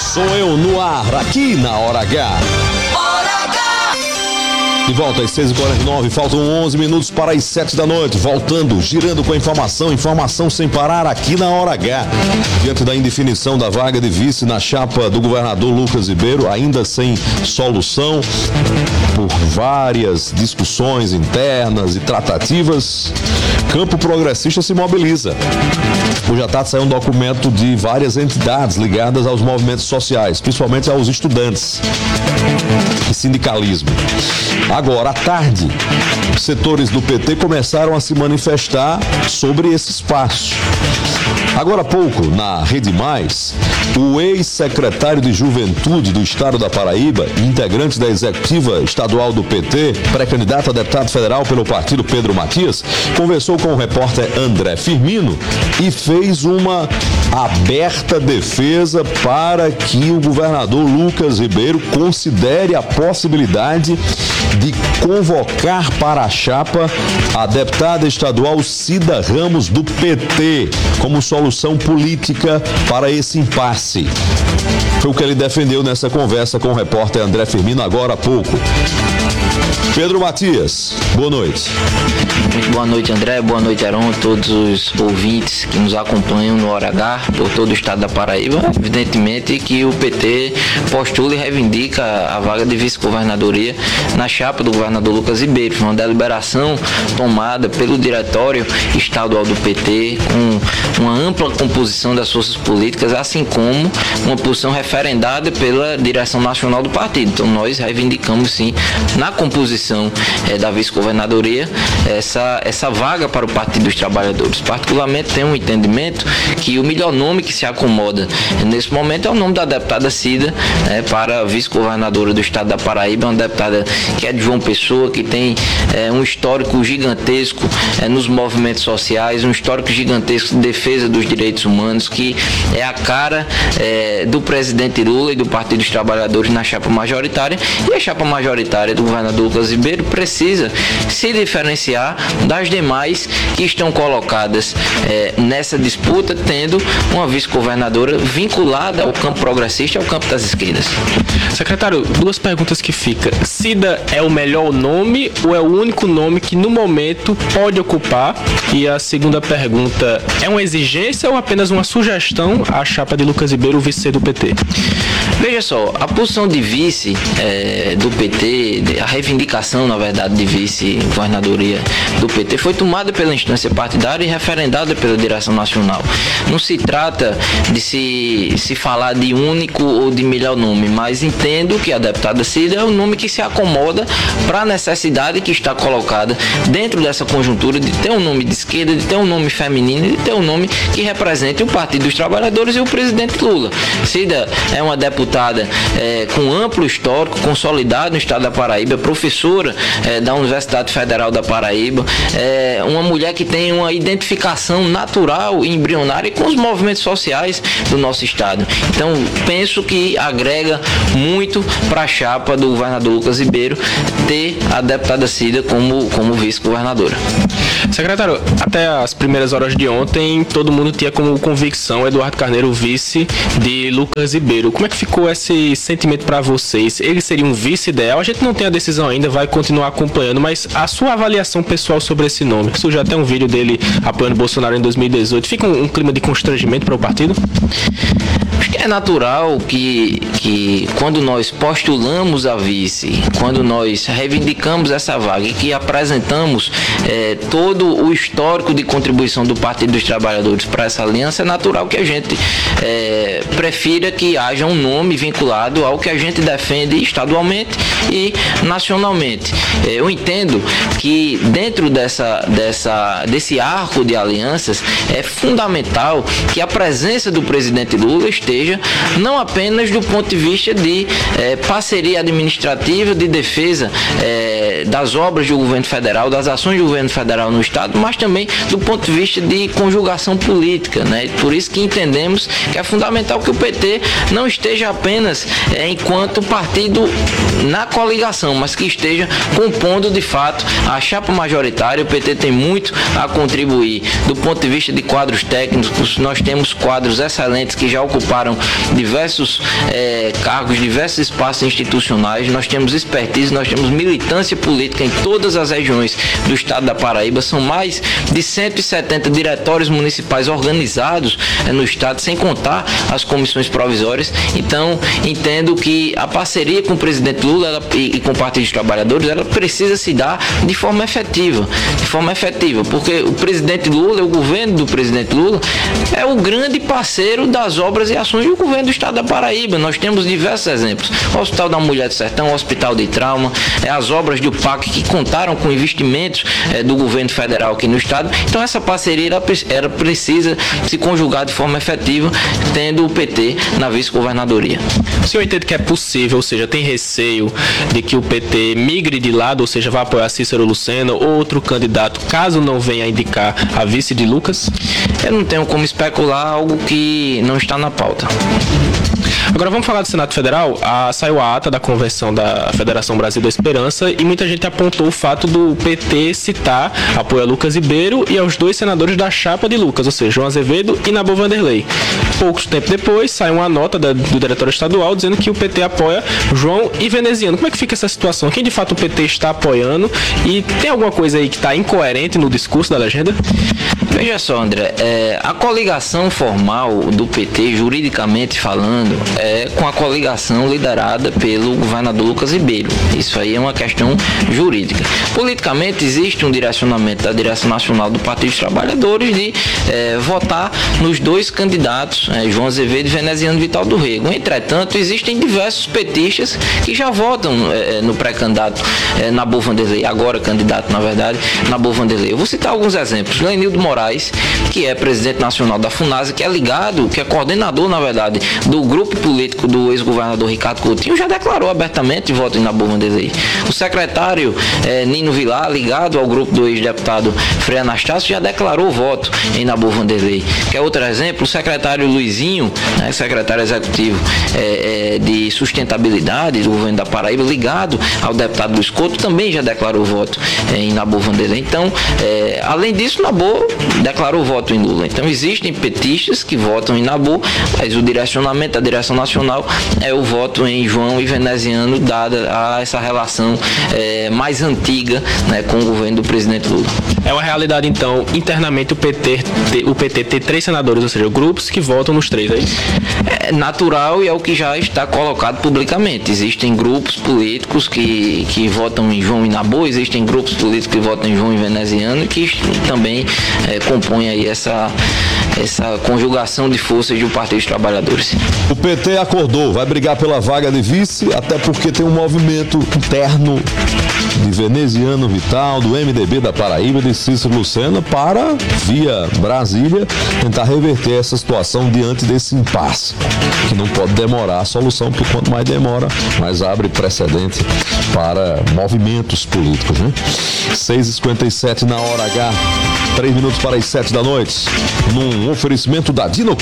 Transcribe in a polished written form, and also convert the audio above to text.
Sou eu no ar, aqui na Hora H. De volta às 6h49, faltam 11 minutos para as 7 da noite. Voltando, girando com a informação sem parar aqui na Hora H. Diante da indefinição da vaga de vice na chapa do governador Lucas Ribeiro, ainda sem solução, por várias discussões internas e tratativas, Campo Progressista se mobiliza. Hoje à tarde saiu um documento de várias entidades ligadas aos movimentos sociais, principalmente aos estudantes e sindicalismo. Agora, à tarde, setores do PT começaram a se manifestar sobre esse espaço. Agora há pouco, na Rede Mais, o ex-secretário de Juventude do Estado da Paraíba, integrante da executiva estadual do PT, pré-candidato a deputado federal pelo partido Pedro Matias, conversou com o repórter André Firmino e fez uma aberta defesa para que o governador Lucas Ribeiro considere a possibilidade de convocar para a chapa a deputada estadual Cida Ramos do PT como solução política para esse impasse. Foi o que ele defendeu nessa conversa com o repórter André Firmino agora há pouco. Pedro Matias, boa noite. Muito boa noite, André, boa noite, Aron, todos os ouvintes que nos acompanham no Hora H por todo o estado da Paraíba. Evidentemente que o PT postula e reivindica a vaga de vice-governadoria na chapa do governador Lucas Ribeiro. Foi uma deliberação tomada pelo diretório estadual do PT com uma ampla composição das forças políticas, assim como uma posição referendada pela direção nacional do partido. Então nós reivindicamos sim na composição da vice-governadoria essa vaga para o Partido dos Trabalhadores. Particularmente tenho um entendimento que o melhor nome que se acomoda nesse momento é o nome da deputada Cida para vice-governadora do estado da Paraíba, uma deputada que é de João Pessoa, que tem um histórico gigantesco nos movimentos sociais, um histórico gigantesco de defesa dos direitos humanos, que é a cara do presidente Lula e do Partido dos Trabalhadores na chapa majoritária, e a chapa majoritária do governador Lucas Ribeiro precisa se diferenciar das demais que estão colocadas nessa disputa, tendo uma vice-governadora vinculada ao campo progressista e ao campo das esquerdas. Secretário, duas perguntas que ficam. Cida é o melhor nome ou é o único nome que no momento pode ocupar? E a segunda pergunta, é uma exigência ou apenas uma sugestão à chapa de Lucas Ribeiro, o vice do PT? Veja só, a posição de vice do PT, a reivindicação, na verdade, de vice-governadoria do PT foi tomada pela instância partidária e referendada pela direção nacional. Não se trata de se falar de único ou de melhor nome, mas entendo que a deputada Cida é o nome que se acomoda para a necessidade que está colocada dentro dessa conjuntura de ter um nome de esquerda, de ter um nome feminino e de ter um nome que represente o Partido dos Trabalhadores e o presidente Lula. Cida é uma deputada com amplo histórico, consolidado no estado da Paraíba, professora da Universidade Federal da Paraíba, uma mulher que tem uma identificação natural e embrionária com os movimentos sociais do nosso estado. Então, penso que agrega muito para a chapa do governador Lucas Ribeiro ter a deputada Cida como vice-governadora. Secretário, até as primeiras horas de ontem, todo mundo tinha como convicção Eduardo Carneiro, vice de Lucas Ribeiro. Como é que ficou esse sentimento para vocês? Ele seria um vice ideal? A gente não tem a decisão ainda, vai continuar acompanhando, mas a sua avaliação pessoal sobre esse nome? Surgiu até um vídeo dele apoiando Bolsonaro em 2018. Fica um clima de constrangimento para o partido? Acho que é natural que quando nós postulamos a vice, quando nós reivindicamos essa vaga e que apresentamos todo o histórico de contribuição do Partido dos Trabalhadores para essa aliança, é natural que a gente prefira que haja um nome vinculado ao que a gente defende estadualmente e nacionalmente. Eu entendo que dentro desse arco de alianças é fundamental que a presença do presidente Lula esteja não apenas do ponto de vista de parceria administrativa, de defesa das obras do governo federal, das ações do governo federal no estado, Estado, mas também do ponto de vista de conjugação política, né? Por isso que entendemos que é fundamental que o PT não esteja apenas enquanto partido na coligação, mas que esteja compondo de fato a chapa majoritária. O PT tem muito a contribuir do ponto de vista de quadros técnicos. Nós temos quadros excelentes que já ocuparam diversos cargos, diversos espaços institucionais. Nós temos expertise, nós temos militância política em todas as regiões do estado da Paraíba. São mais de 170 diretórios municipais organizados no estado, sem contar as comissões provisórias. Então, entendo que a parceria com o presidente Lula e com o Partido dos Trabalhadores, ela precisa se dar de forma efetiva, porque o presidente Lula, o governo do presidente Lula, é o grande parceiro das obras e ações do governo do estado da Paraíba. Nós temos diversos exemplos: o Hospital da Mulher do Sertão, o Hospital de Trauma, as obras do PAC que contaram com investimentos do governo federal aqui no estado. Então essa parceria ela precisa se conjugar de forma efetiva, tendo o PT na vice-governadoria. O senhor entende que é possível, ou seja, tem receio de que o PT migre de lado, ou seja, vá apoiar Cícero Lucena ou outro candidato, caso não venha a indicar a vice de Lucas? Eu não tenho como especular algo que não está na pauta. Agora vamos falar do Senado Federal. Saiu a ata da convenção da Federação Brasil da Esperança e muita gente apontou o fato do PT citar apoio a Lucas Ribeiro e aos dois senadores da chapa de Lucas, ou seja, João Azevedo e Nabu Vanderlei. Pouco tempo depois, saiu uma nota do diretório estadual dizendo que o PT apoia João e Veneziano. Como é que fica essa situação? Quem de fato o PT está apoiando? E tem alguma coisa aí que está incoerente no discurso da legenda? Veja só, André, a coligação formal do PT, juridicamente falando, é com a coligação liderada pelo governador Lucas Ribeiro. Isso aí é uma questão jurídica. Politicamente, existe um direcionamento da direção nacional do Partido dos Trabalhadores de votar nos dois candidatos, João Azevedo e Veneziano Vital do Rego. Entretanto, existem diversos petistas que já votam no pré-candidato Nabu Vanderlei, agora candidato, na verdade, Nabu Vanderlei. Eu vou citar alguns exemplos. Lenildo Moraes, que é presidente nacional da FUNASA, que é coordenador, na verdade, do grupo político do ex-governador Ricardo Coutinho, já declarou abertamente voto em Nabu Vanderlei. O secretário Nino Vilar, ligado ao grupo do ex-deputado Frei Anastácio, já declarou voto em Nabu Vanderlei. Quer outro exemplo? O secretário Luizinho, secretário executivo de sustentabilidade do governo da Paraíba, ligado ao deputado Luiz Couto, também já declarou voto em Nabu Vanderlei. Então, além disso, Nabu declarou voto em Lula. Então, existem petistas que votam em Nabu, mas o direcionamento da direção nacional é o voto em João e Veneziano, dada a essa relação mais antiga, com o governo do presidente Lula. É uma realidade, então, internamente o PT ter 3 senadores, ou seja, grupos que votam nos 3, aí? É natural e é o que já está colocado publicamente. Existem grupos políticos que votam em João e Nabu, existem grupos políticos que votam em João e Veneziano e que também compõem aí essa conjugação de forças do Partido dos Trabalhadores. O PT acordou, vai brigar pela vaga de vice, até porque tem um movimento interno de Veneziano Vital, do MDB da Paraíba, de Cícero Lucena, para, via Brasília, tentar reverter essa situação diante desse impasse, que não pode demorar a solução, porque quanto mais demora, mais abre precedente para movimentos políticos, né? 6h57 na hora H, 3 minutos para as 7 da noite, num oferecimento da Dino